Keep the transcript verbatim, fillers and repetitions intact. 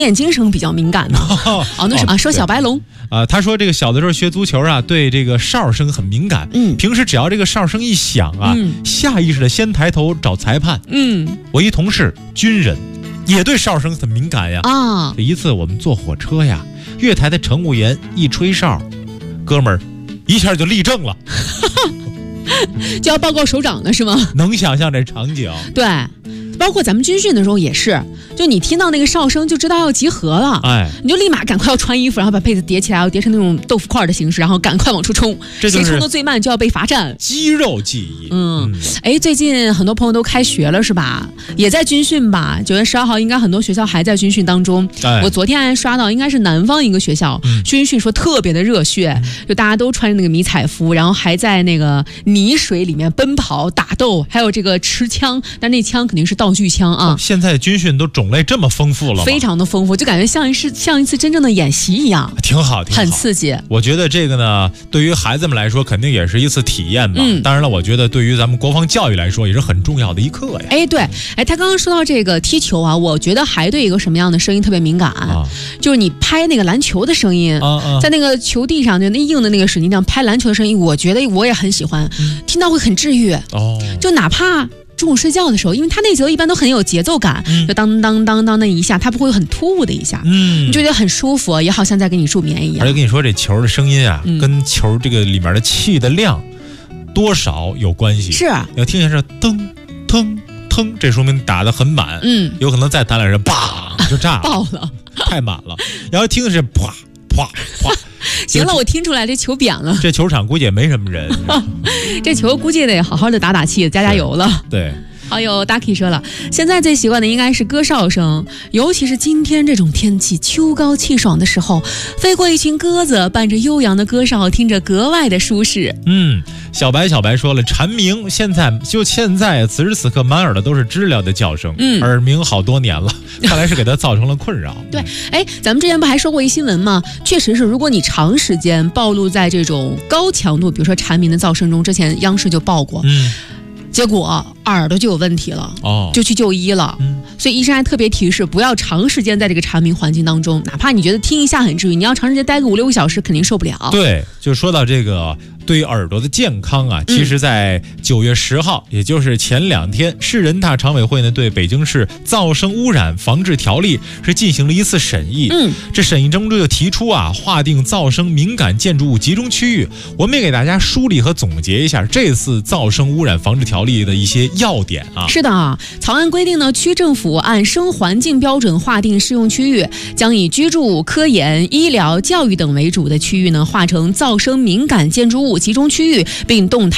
眼睛声比较敏感呢。哦，那是啊，说小白龙啊、呃，他说这个小的时候学足球啊，对这个哨声很敏感。嗯，平时只要这个哨声一响啊，嗯、下意识的先抬头找裁判。嗯，我一同事军人也对哨声很敏感呀。啊，这一次我们坐火车呀，月台的乘务员一吹哨，哥们儿一下就立正了。 就要报告首长的是吗？ 能想象这场景。 对，包括咱们军训的时候也是，就你听到那个哨声就知道要集合了，哎，你就立马赶快要穿衣服，然后把被子叠起来，要叠成那种豆腐块的形式，然后赶快往出冲。这谁冲的最慢就要被罚站。 肌肉记忆。 嗯，哎、嗯，最近很多朋友都开学了是吧？也在军训吧？九月十二号应该很多学校还在军训当中。哎、我昨天还刷到，应该是南方一个学校、嗯、军训说特别的热血、嗯，就大家都穿着那个迷彩服，然后还在那个泥水里面奔跑打斗，还有这个持枪，但那枪肯定是道具枪啊。哦、 现在军训都种类这么丰富了， 非常的丰富，就感觉像一次像一次真正的演习一样， 挺好，挺好， 很刺激。 我觉得这个呢，对于孩子们来说，肯定也是一次体验吧。嗯，当然了，我觉得对于咱们国防教育来说，也是很重要的一课呀。 哎，对，哎，他刚刚说到这个踢球啊，我觉得还对一个什么样的声音特别敏感，啊、就是你拍那个篮球的声音，啊啊、在那个球地上就那硬的那个水泥上拍篮球的声音，我觉得我也很喜欢，嗯、听到会很治愈。哦，就哪怕中午睡觉的时候，因为他那节奏一般都很有节奏感，嗯、就当当当当那一下，它不会有很突兀的一下，嗯，你就觉得很舒服，也好像在给你助眠一样。 而且跟你说，这球的声音啊，嗯、跟球这个里面的气的量多少有关系。 是， 要听见是噔噔噔，这说明打得很满，嗯，有可能再弹两声，啪就炸了， 爆了， 太满了。然后听的是啪啪啪。 行了，我听出来这球扁了。 这球场估计也没什么人， 这球估计得好好的打打气，加加油了。 对。 好友 Ducky 说了，现在最习惯的应该是歌哨声，尤其是今天这种天气，秋高气爽的时候，飞过一群鸽子，伴着悠扬的歌哨，听着格外的舒适。 嗯，小白小白说了，蝉鸣现在就现在此时此刻满耳的都是知了的叫声，嗯，耳鸣好多年了，看来是给它造成了困扰。 对，哎，咱们之前不还说过一新闻吗？确实是，如果你长时间暴露在这种高强度，比如说蝉鸣的噪声中，之前央视就报过，嗯。结果耳朵就有问题了，哦，就去就医了。嗯，所以医生还特别提示，不要长时间在这个蝉鸣环境当中，哪怕你觉得听一下很治愈，你要长时间待个五六个小时，肯定受不了。 对，就说到这个对于耳朵的健康啊，其实在九月十号，嗯、也就是前两天，市人大常委会呢对北京市噪声污染防治条例是进行了一次审议。嗯，这审议中就提出啊，划定噪声敏感建筑物集中区域。我们也给大家梳理和总结一下这次噪声污染防治条例的一些要点啊。 是的啊，草案规定呢，区政府按声环境标准划定适用区域，将以居住、科研、医疗、教育等为主的区域呢，划成噪声敏感建筑物集中区域，并动态